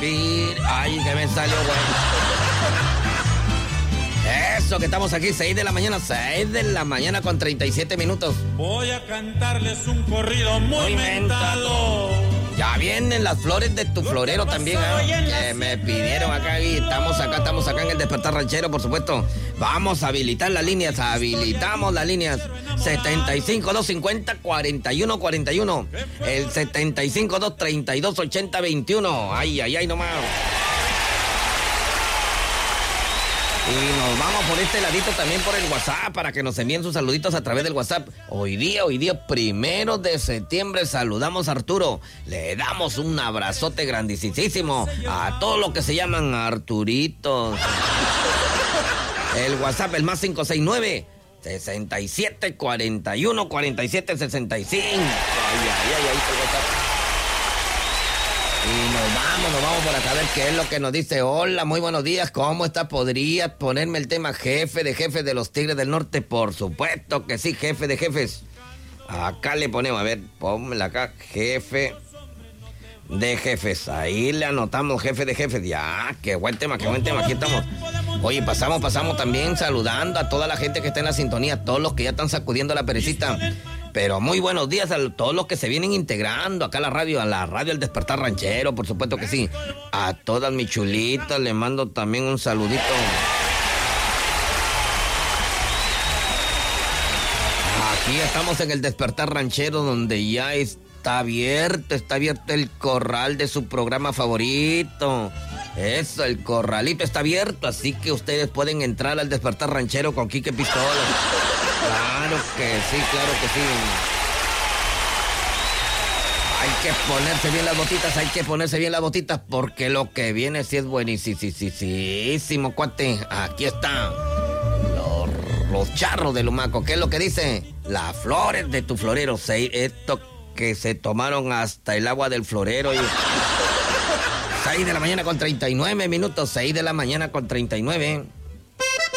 vivir. Ay, que me salió bueno. Eso, que estamos aquí, 6 de la mañana con 37 minutos. Voy a cantarles un corrido muy mentado. Ya vienen las flores de tu florero también, que me pidieron acá y estamos acá en el Despertar Ranchero, por supuesto. Vamos a habilitar las líneas, habilitamos las líneas. 75-250-4141. El 75-232-8021. Ay, nomás. Y nos vamos por este ladito también por el WhatsApp para que nos envíen sus saluditos a través del WhatsApp. Hoy día, 1 de septiembre, saludamos a Arturo. Le damos un abrazote grandísimo a todos los que se llaman Arturitos. El WhatsApp, el más 569 67 41 47 65. Ay, el WhatsApp. Y nos vamos por acá a ver qué es lo que nos dice. Hola, muy buenos días, ¿cómo está? ¿Podrías ponerme el tema jefe de los Tigres del Norte? Por supuesto que sí, jefe de jefes. Acá le ponemos, a ver, pónmela acá, jefe de jefes. Ahí le anotamos, jefe de jefes. Ya, qué buen tema, aquí estamos. Oye, pasamos también saludando a toda la gente que está en la sintonía, a todos los que ya están sacudiendo la perecita. Pero muy buenos días a todos los que se vienen integrando acá a la radio El Despertar Ranchero, por supuesto que sí. A todas mis chulitas le mando también un saludito. Aquí estamos en el Despertar Ranchero, donde ya está abierto el corral de su programa favorito. Eso, el corralito está abierto, así que ustedes pueden entrar al Despertar Ranchero con Quique Pistola. Claro que sí. Hay que ponerse bien las botitas, porque lo que viene sí es buenísimo, cuate. Aquí está. Los charros de Lumaco. ¿Qué es lo que dice? Las flores de tu florero. Esto que se tomaron hasta el agua del florero. 6 de la mañana con 39 minutos. 6 de la mañana con 39.